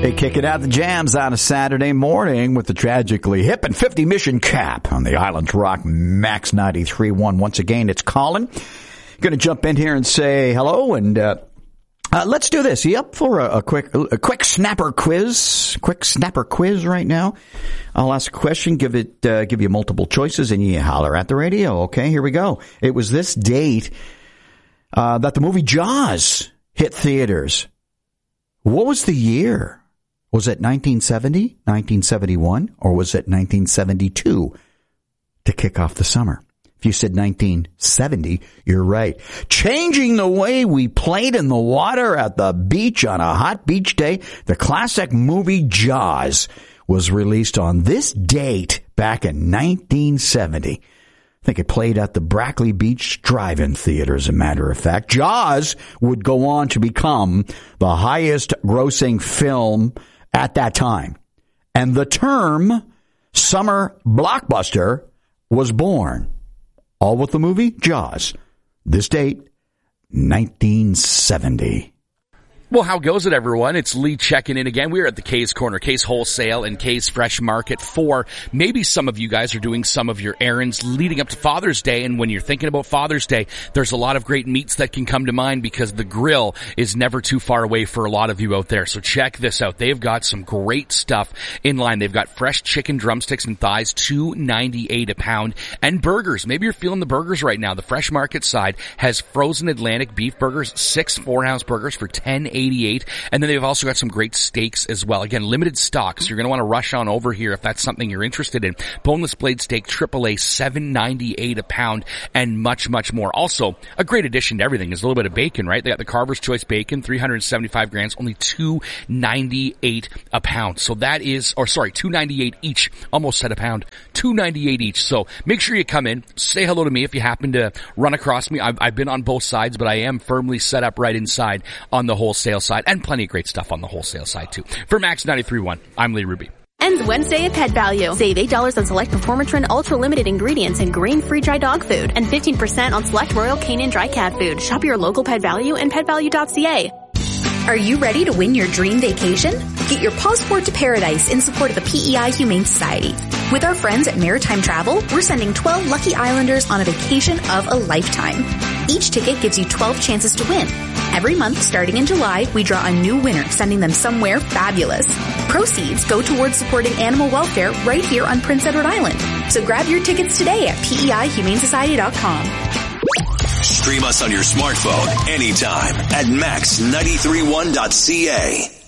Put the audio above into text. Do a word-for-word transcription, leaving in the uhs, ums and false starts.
They kick it out the jams on a Saturday morning with the tragically hip and fifty Mission Cap on the Island Rock Max ninety-three point one. Once again, it's Colin. Going to jump in here and say hello, and uh, uh, let's do this. You up for a, a quick a quick snapper quiz? Quick snapper quiz right now. I'll ask a question, give it uh, give you multiple choices, and you holler at the radio. Okay, here we go. It was this date uh, that the movie Jaws hit theaters. What was the year? Was it nineteen seventy, nineteen seventy-one, or was it nineteen seventy-two to kick off the summer? If you said nineteen seventy, you're right. Changing the way we played in the water at the beach on a hot beach day, the classic movie Jaws was released on this date back in nineteen seventy. I think it played at the Brackley Beach Drive-In Theater, as a matter of fact. Jaws would go on to become the highest grossing film at that time. And the term summer blockbuster was born. All with the movie Jaws. This date, nineteen seventy. Well, how goes it, everyone? It's Lee checking in again. We're at the Kay's Corner, Kay's Wholesale and Kay's Fresh Market for maybe some of you guys are doing some of your errands leading up to Father's Day. And when you're thinking about Father's Day, there's a lot of great meats that can come to mind because the grill is never too far away for a lot of you out there. So check this out. They've got some great stuff in line. They've got fresh chicken drumsticks and thighs, two ninety-eight a pound, and burgers. Maybe you're feeling the burgers right now. The Fresh Market side has frozen Atlantic beef burgers, six four-ounce burgers for ten eighty-eight, and then they've also got some great steaks as well. Again, limited stock, so you're going to want to rush on over here if that's something you're interested in. Boneless blade steak, triple A, seven ninety-eight a pound, and much, much more. Also, a great addition to everything is a little bit of bacon, right? They got the Carver's Choice bacon, three hundred seventy-five grams, only two ninety-eight a pound. So that is, or sorry, two ninety-eight each. Almost said a pound. two ninety-eight each. So make sure you come in, say hello to me if you happen to run across me. I've, I've been on both sides, but I am firmly set up right inside on the wholesale side. And plenty of great stuff on the wholesale side, too. For Max ninety-three point one, I'm Lee Ruby. Ends Wednesday at Pet Value. Save eight dollars on select Performatrin Ultra Limited ingredients and grain-free dry dog food. And fifteen percent on select Royal Canin dry cat food. Shop your local Pet Value and pet value dot c a. Are you ready to win your dream vacation? Get your passport to paradise in support of the P E I Humane Society. With our friends at Maritime Travel, we're sending twelve lucky islanders on a vacation of a lifetime. Each ticket gives you twelve chances to win. Every month, starting in July, we draw a new winner, sending them somewhere fabulous. Proceeds go towards supporting animal welfare right here on Prince Edward Island. So grab your tickets today at P E I humane society dot com. Stream us on your smartphone anytime at max ninety-three point one dot c a.